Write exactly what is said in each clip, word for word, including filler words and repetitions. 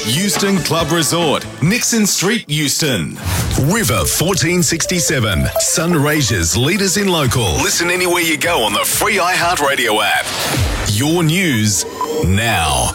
Euston Club Resort, Nixon Street, Euston. River fourteen sixty-seven, Sunraysia's leaders in local. Listen anywhere you go on the free iHeartRadio app. Your news now.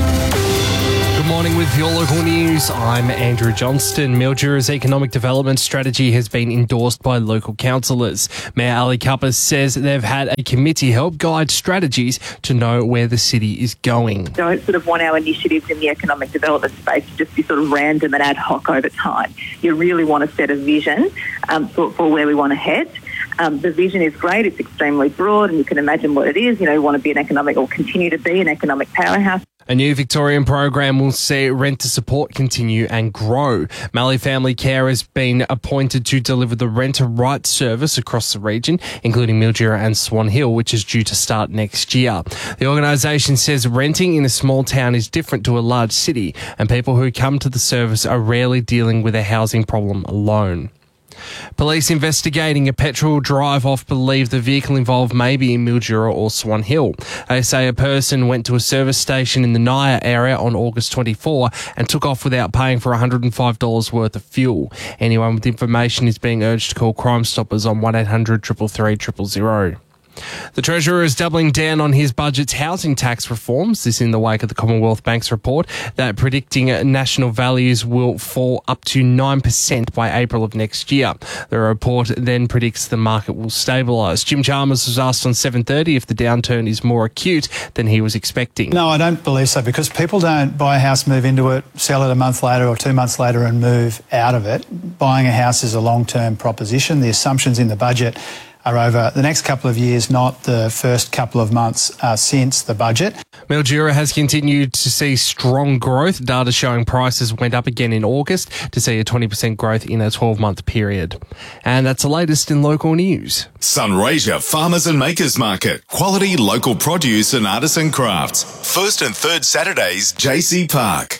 Good morning with your local news. I'm Andrew Johnston. Mildura's economic development strategy has been endorsed by local councillors. Mayor Ali Kuppas says they've had a committee help guide strategies to know where the city is going. Don't sort of want our initiatives in the economic development space to just be sort of random and ad hoc over time. You really want to set a vision um, for, for where we want to head. Um, the vision is great, it's extremely broad, and you can imagine what it is. You know, we want to be an economic, or continue to be an economic powerhouse. A new Victorian program will see rent to support continue and grow. Mallee Family Care has been appointed to deliver the rent to right service across the region, including Mildura and Swan Hill, which is due to start next year. The organisation says renting in a small town is different to a large city, and people who come to the service are rarely dealing with a housing problem alone. Police investigating a petrol drive-off believe the vehicle involved may be in Mildura or Swan Hill. They say a person went to a service station in the Naya area on August twenty-fourth and took off without paying for one hundred five dollars worth of fuel. Anyone with information is being urged to call Crime Stoppers on one eight hundred three three three zero zero. The Treasurer is doubling down on his budget's housing tax reforms. This in the wake of the Commonwealth Bank's report that predicting national values will fall up to nine percent by April of next year. The report then predicts the market will stabilise. Jim Chalmers was asked on seven thirty if the downturn is more acute than he was expecting. No, I don't believe so, because people don't buy a house, move into it, sell it a month later or two months later and move out of it. Buying a house is a long-term proposition. The assumptions in the budget are over the next couple of years, not the first couple of months uh, since the budget. Mildura has continued to see strong growth. Data showing prices went up again in August to see a twenty percent growth in a twelve-month period. And that's the latest in local news. Sunraysia Farmers and Makers Market. Quality local produce and artisan crafts. First and third Saturdays, J C Park.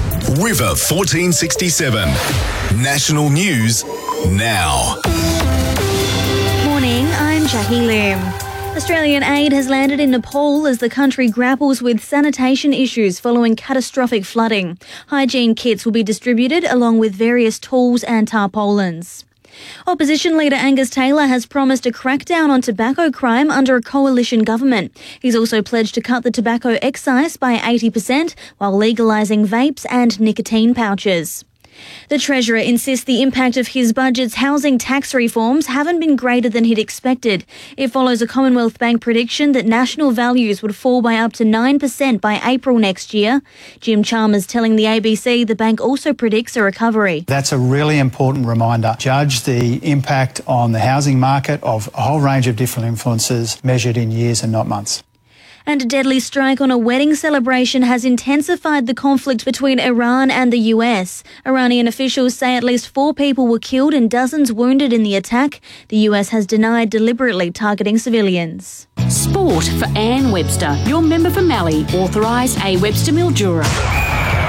River fourteen sixty-seven. National news now. I'm Jackie Lim. Australian aid has landed in Nepal as the country grapples with sanitation issues following catastrophic flooding. Hygiene kits will be distributed along with various tools and tarpaulins. Opposition leader Angus Taylor has promised a crackdown on tobacco crime under a coalition government. He's also pledged to cut the tobacco excise by eighty percent while legalising vapes and nicotine pouches. The Treasurer insists the impact of his budget's housing tax reforms haven't been greater than he'd expected. It follows a Commonwealth Bank prediction that national values would fall by up to nine percent by April next year. Jim Chalmers telling the A B C the bank also predicts a recovery. That's a really important reminder. Judge the impact on the housing market of a whole range of different influences measured in years and not months. And a deadly strike on a wedding celebration has intensified the conflict between Iran and the U S. Iranian officials say at least four people were killed and dozens wounded in the attack. The U S has denied deliberately targeting civilians. Sport for Anne Webster, your member for Mallee, authorised A Webster Mildura.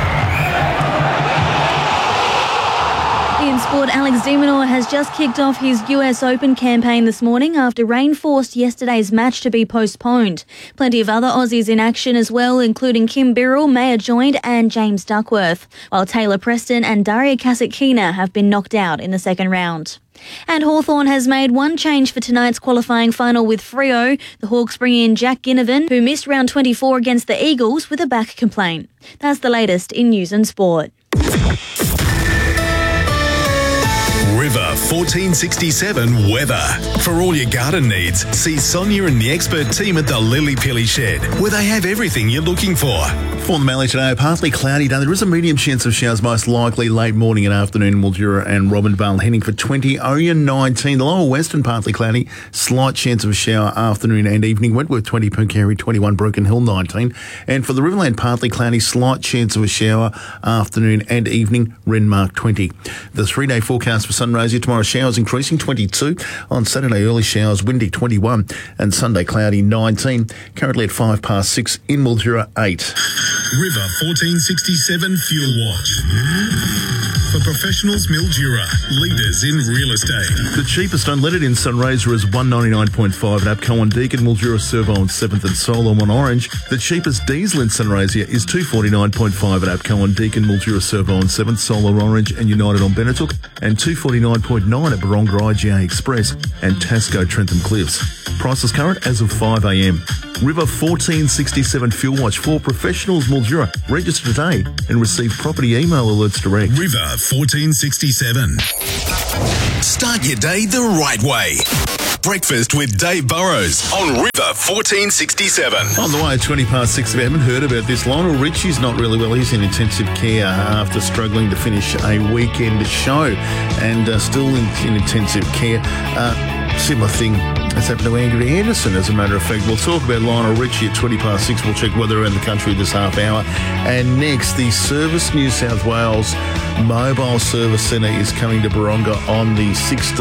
In sport, Alex de Minaur has just kicked off his U S Open campaign this morning after rain forced yesterday's match to be postponed. Plenty of other Aussies in action as well, including Kim Birrell, Maya Joined and James Duckworth, while Taylor Preston and Daria Kasatkina have been knocked out in the second round. And Hawthorn has made one change for tonight's qualifying final with Freo. The Hawks bring in Jack Ginnivan, who missed round twenty-four against the Eagles with a back complaint. That's the latest in news and sport. River fourteen sixty-seven weather. For all your garden needs, see Sonia and the expert team at the Lily Pilly Shed, where they have everything you're looking for. For the Mallee today, a partly cloudy day. There is a medium chance of showers, most likely late morning and afternoon in Mildura and Robinvale, heading for twenty. Oyen nineteen. The lower western partly cloudy. Slight chance of a shower afternoon and evening. Wentworth twenty. Pooncarie twenty-one. Broken Hill nineteen. And for the Riverland, partly cloudy. Slight chance of a shower afternoon and evening. Renmark twenty. The three-day forecast for Sunraysia tomorrow, showers increasing twenty-two. On Saturday, early showers, windy twenty-one. And Sunday, cloudy nineteen. Currently at five past six in Mildura eight. River fourteen sixty-seven Fuel Watch. for Professionals Mildura, leaders in real estate. The cheapest unleaded in Sunraysia is one ninety-nine point five at Apco on Deakin, Mildura Servo on seventh and Solomon on Orange. The cheapest diesel in Sunraysia is two forty-nine point five at Apco on Deakin, Mildura Servo on seventh, Solar Orange and United on Benetook, and two forty-nine point nine at Baronga I G A Express and Tasco Trentham Cliffs. Prices current as of five a m. River fourteen sixty-seven Fuel Watch for Professionals Mildura. Register today and receive property email alerts direct. River fourteen sixty-seven. Start your day the right way. Breakfast with Dave Burrows on River fourteen sixty-seven. On the way, twenty past six, if you haven't heard about this, Lionel Richie's not really well. He's in intensive care after struggling to finish a weekend show and uh, still in, in intensive care. Uh, similar thing has happened to Andrew Anderson, as a matter of fact. We'll talk about Lionel Richie at twenty past six. We'll check weather around the country this half hour. And next, the Service New South Wales Mobile Service Centre is coming to Baronga on the sixteenth.